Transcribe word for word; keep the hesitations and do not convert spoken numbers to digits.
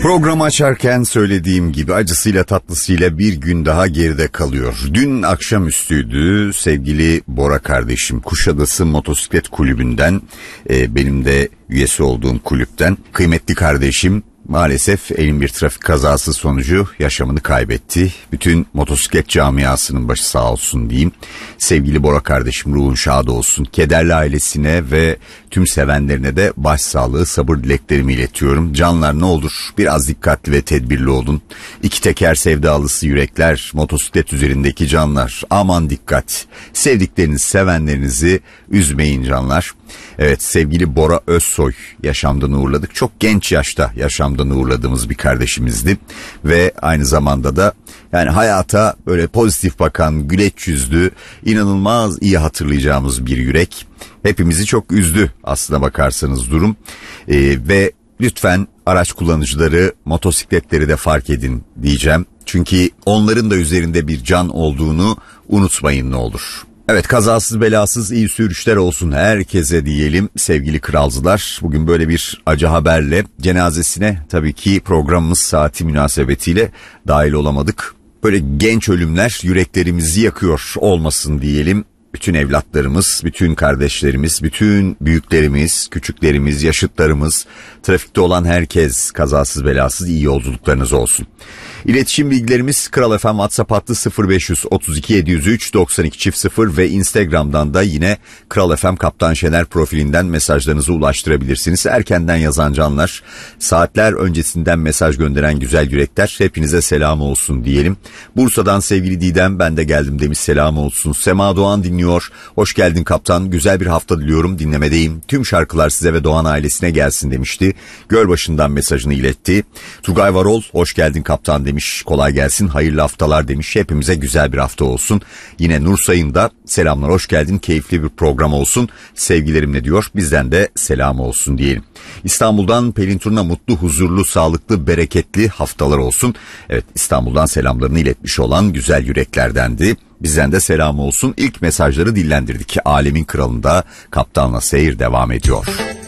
Programı açarken söylediğim gibi acısıyla tatlısıyla bir gün daha geride kalıyor. Dün akşamüstüydü, sevgili Bora kardeşim Kuşadası Motosiklet Kulübü'nden, e, benim de üyesi olduğum kulüpten kıymetli kardeşim maalesef elin bir trafik kazası sonucu yaşamını kaybetti. Bütün motosiklet camiasının başı sağ olsun diyeyim. Sevgili Bora kardeşim ruhun şad olsun. Kederli ailesine ve tüm sevenlerine de başsağlığı, sabır dileklerimi iletiyorum. Canlar ne olur biraz dikkatli ve tedbirli olun. İki teker sevdalısı yürekler, motosiklet üzerindeki canlar, aman dikkat. Sevdikleriniz, sevenlerinizi üzmeyin canlar. Evet, sevgili Bora Özsoy yaşamdan uğurladık. Çok genç yaşta yaşamdan uğurladığımız bir kardeşimizdi. Ve aynı zamanda da yani hayata böyle pozitif bakan, güleç yüzlü, inanılmaz iyi hatırlayacağımız bir yürek. Hepimizi çok üzdü aslına bakarsanız durum. Ee, ve lütfen araç kullanıcıları motosikletleri de fark edin diyeceğim. Çünkü onların da üzerinde bir can olduğunu unutmayın ne olur. Evet, kazasız belasız iyi sürüşler olsun herkese diyelim sevgili kralcılar. Bugün böyle bir acı haberle cenazesine tabii ki programımız saati münasebetiyle dahil olamadık. Böyle genç ölümler yüreklerimizi yakıyor olmasın diyelim. Bütün evlatlarımız, bütün kardeşlerimiz, bütün büyüklerimiz, küçüklerimiz, yaşıtlarımız, trafikte olan herkes kazasız belasız iyi yolculuklarınız olsun. İletişim bilgilerimiz Kral F M WhatsApp hattı sıfır beş otuz iki yedi yüz üç doksan iki çift sıfır ve Instagram'dan da yine Kral F M Kaptan Şener profilinden mesajlarınızı ulaştırabilirsiniz. Erkenden yazan canlar, saatler öncesinden mesaj gönderen güzel yürekler, hepinize selam olsun diyelim. Bursa'dan sevgili Didem, ben de geldim demiş, selam olsun. Sema Doğan dinliyor. Hoş geldin kaptan, güzel bir hafta diliyorum, dinlemedeyim. Tüm şarkılar size ve Doğan ailesine gelsin demişti. Gölbaşı'ndan mesajını iletti. Turgay Varol, hoş geldin kaptan demiş, kolay gelsin, hayırlı haftalar demiş, hepimize güzel bir hafta olsun. Yine Nursay'ın da selamlar, hoş geldin, keyifli bir program olsun sevgilerimle diyor, bizden de selam olsun diyelim. İstanbul'dan Pelin Turna, mutlu, huzurlu, sağlıklı, bereketli haftalar olsun. Evet, İstanbul'dan selamlarını iletmiş olan güzel yüreklerdendi. Bizden de selam olsun. İlk mesajları dillendirdik. Alemin Kralı'nda Kaptanla Seyir devam ediyor.